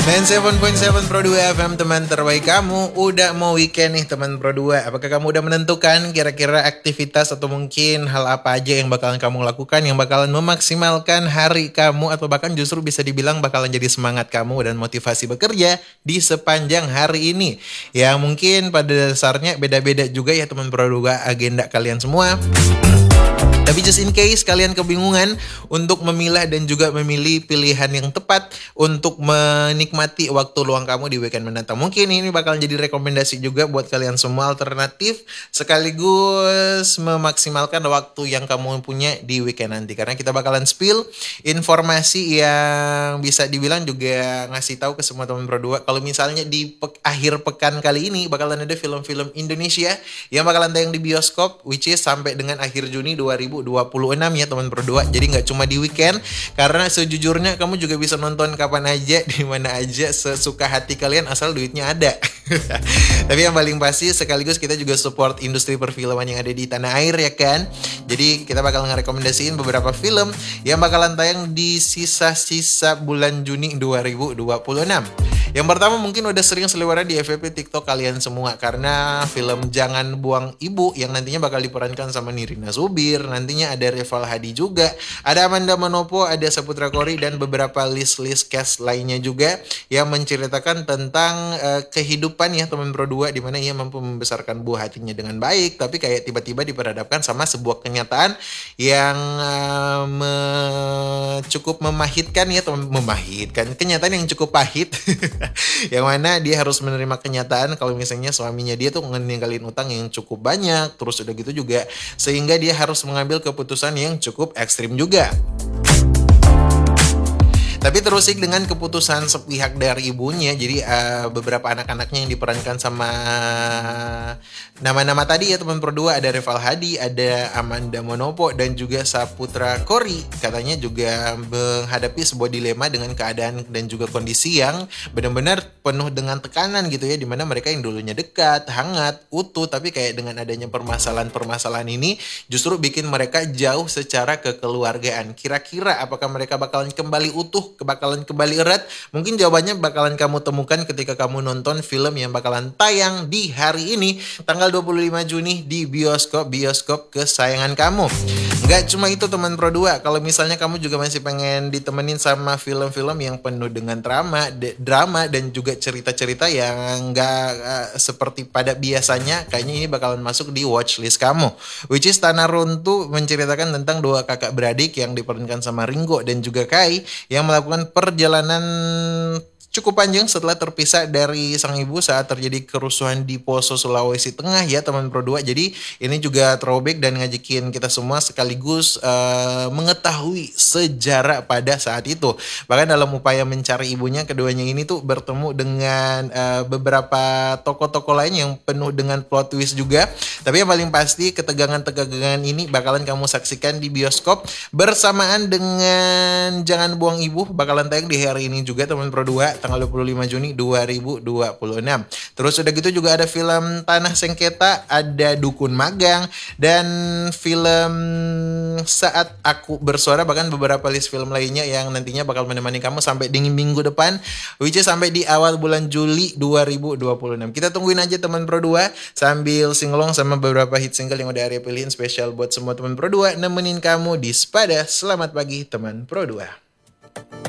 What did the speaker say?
97.7 Pro 2 FM, teman terbaik kamu. Udah mau weekend nih teman Pro 2. Apakah kamu udah menentukan kira-kira aktivitas atau mungkin hal apa aja yang bakalan kamu lakukan, yang bakalan memaksimalkan hari kamu, atau bahkan justru bisa dibilang bakalan jadi semangat kamu dan motivasi bekerja di sepanjang hari ini. Ya mungkin pada dasarnya beda-beda juga ya teman Pro 2 agenda kalian semua. Tapi just in case kalian kebingungan untuk memilah dan juga memilih pilihan yang tepat untuk menikmati waktu luang kamu di weekend mendatang. Mungkin ini bakal jadi rekomendasi juga buat kalian semua, alternatif sekaligus memaksimalkan waktu yang kamu punya di weekend nanti. Karena kita bakalan spill informasi yang bisa dibilang juga ngasih tahu ke semua teman Pro 2. Kalau misalnya di akhir pekan kali ini bakalan ada film-film Indonesia yang bakalan tayang di bioskop, which is sampai dengan akhir Juni 2026 ya teman Pro 2. Jadi nggak cuma di weekend, karena sejujurnya kamu juga bisa nonton kapan aja, di mana aja, sesuka hati kalian asal duitnya ada. Tapi yang paling pasti sekaligus kita juga support industri perfilman yang ada di tanah air ya kan. Jadi kita bakal ngerekomendasiin beberapa film yang bakalan tayang di sisa-sisa bulan Juni 2026. Yang pertama mungkin udah sering seliweran di FYP TikTok kalian semua, karena film Jangan Buang Ibu yang nantinya bakal diperankan sama Nirina Zubir. Nantinya ada Reval Hadi juga, ada Amanda Manopo, ada Saputra Khori, dan beberapa list-list cast lainnya juga yang menceritakan tentang kehidupan ya teman Pro 2, di mana ia mampu membesarkan buah hatinya dengan baik, tapi kayak tiba-tiba diperhadapkan sama sebuah kenyataan yang cukup memahitkan ya teman, memahitkan, kenyataan yang cukup pahit. Yang mana dia harus menerima kenyataan kalau misalnya suaminya dia tuh ninggalin utang yang cukup banyak, terus udah gitu juga sehingga dia harus mengambil keputusan yang cukup ekstrim juga. Tapi terusik dengan keputusan sepihak dari ibunya. Jadi beberapa anak-anaknya yang diperankan sama nama-nama tadi ya teman Pro 2, ada Reval Hadi, ada Amanda Manopo, dan juga Saputra Khori. Katanya juga menghadapi sebuah dilema dengan keadaan dan juga kondisi yang benar-benar penuh dengan tekanan gitu ya, dimana mereka yang dulunya dekat, hangat, utuh, tapi kayak dengan adanya permasalahan-permasalahan ini justru bikin mereka jauh secara kekeluargaan. Kira-kira apakah mereka bakalan kembali utuh, bakalan kembali erat? Mungkin jawabannya bakalan kamu temukan ketika kamu nonton film yang bakalan tayang di hari ini tanggal 25 Juni di bioskop kesayangan kamu. Gak cuma itu teman Pro 2, kalau misalnya kamu juga masih pengen ditemenin sama film-film yang penuh dengan drama dan juga cerita-cerita yang gak seperti pada biasanya, kayaknya ini bakalan masuk di watchlist kamu, which is Tanah Runtuh, menceritakan tentang dua kakak beradik yang diperankan sama Ringo dan juga Kai yang melakukan perjalanan cukup panjang setelah terpisah dari sang ibu saat terjadi kerusuhan di Poso, Sulawesi Tengah ya teman Pro 2. Jadi ini juga throwback dan ngajakin kita semua sekaligus mengetahui sejarah pada saat itu. Bahkan dalam upaya mencari ibunya, keduanya ini tuh bertemu dengan beberapa tokoh-tokoh lain yang penuh dengan plot twist juga. Tapi yang paling pasti ketegangan-ketegangan ini bakalan kamu saksikan di bioskop bersamaan dengan Jangan Buang Ibu, bakalan tayang di hari ini juga teman Pro 2 tanggal 25 Juni 2026. Terus udah gitu juga ada film Tanah Sengketa, ada Dukun Magang, dan film Saat Aku Bersuara, bahkan beberapa list film lainnya yang nantinya bakal menemani kamu sampai di minggu depan, which is sampai di awal bulan Juli 2026. Kita tungguin aja teman Pro 2 sambil singlong sama beberapa hit single yang udah Arya pilihin spesial buat semua teman Pro 2, nemenin kamu di Sepada. Selamat pagi teman Pro 2.